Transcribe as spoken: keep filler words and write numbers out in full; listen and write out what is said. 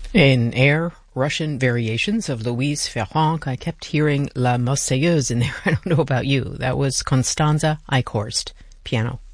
In Air, Russian variations of Louise Ferrand, I kept hearing La Marseillaise in there. I don't know about you. That was Constanza Eichhorst, piano.